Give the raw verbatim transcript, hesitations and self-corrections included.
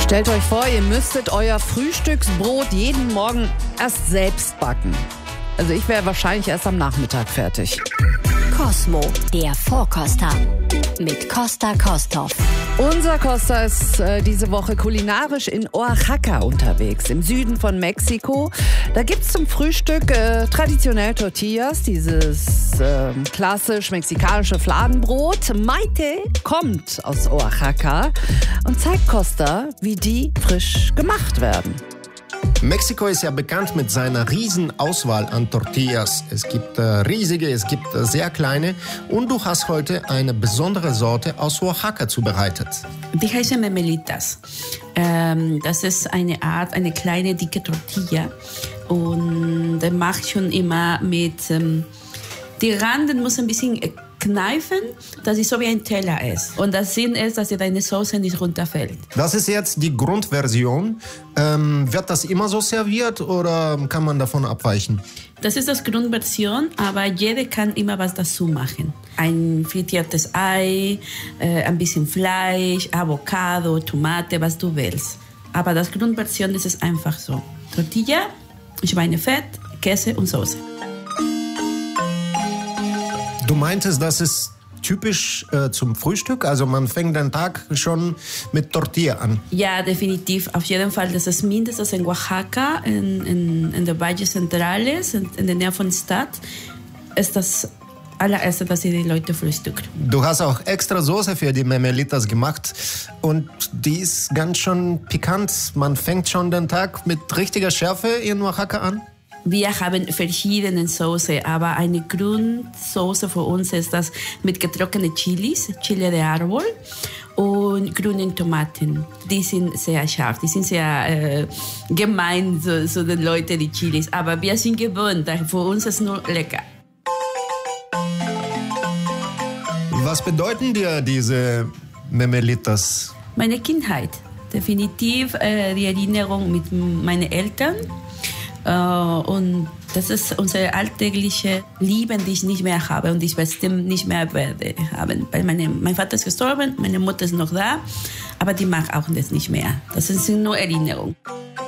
Stellt euch vor, ihr müsstet euer Frühstücksbrot jeden Morgen erst selbst backen. Also ich wäre wahrscheinlich erst am Nachmittag fertig. Cosmo, der Vorkoster mit Costa Kosthoff. Unser Costa ist äh, diese Woche kulinarisch in Oaxaca unterwegs, im Süden von Mexiko. Da gibt's zum Frühstück äh, traditionell Tortillas, dieses äh, klassisch mexikanische Fladenbrot. Maite kommt aus Oaxaca und zeigt Costa, wie die frisch gemacht werden. Mexiko ist ja bekannt mit seiner riesen Auswahl an Tortillas. Es gibt äh, riesige, es gibt äh, sehr kleine. Und du hast heute eine besondere Sorte aus Oaxaca zubereitet. Die heißen Memelitas. Ähm, das ist eine Art, eine kleine, dicke Tortilla. Und der macht schon immer mit... Ähm, die Randen muss ein bisschen kneifen, dass sie so wie ein Teller ist. Und das Sinn ist, dass dir deine Soße nicht runterfällt. Das ist jetzt die Grundversion. Ähm, wird das immer so serviert oder kann man davon abweichen? Das ist das Grundversion, aber jeder kann immer was dazu machen. Ein frittiertes Ei, äh, ein bisschen Fleisch, Avocado, Tomate, was du willst. Aber das Grundversion ist es einfach so. Tortilla, Schweinefett, Käse und Soße. Du meintest, das ist typisch äh, zum Frühstück? Also man fängt den Tag schon mit Tortilla an? Ja, definitiv. Auf jeden Fall. Das ist mindestens in Oaxaca, in, in, in der Valle Centrales, in, in der Nähe von der Stadt, ist das allererste, dass die Leute frühstücken. Du hast auch extra Soße für die Memelitas gemacht und die ist ganz schön pikant. Man fängt schon den Tag mit richtiger Schärfe in Oaxaca an? Wir haben verschiedene Soße, aber eine Grundsoße für uns ist das mit getrockneten Chilis, Chile de Árbol und grünen Tomaten. Die sind sehr scharf, die sind sehr äh, gemein zu, zu den Leuten, die Chilis. Aber wir sind gewöhnt, für uns ist es nur lecker. Was bedeuten dir diese Memelitas? Meine Kindheit, definitiv äh, die Erinnerung mit meinen Eltern. Uh, und das ist unsere alltägliche Liebe, die ich nicht mehr habe und die ich bestimmt nicht mehr werde haben. Weil meine, mein Vater ist gestorben, meine Mutter ist noch da, aber die mag auch das nicht mehr. Das sind nur Erinnerungen.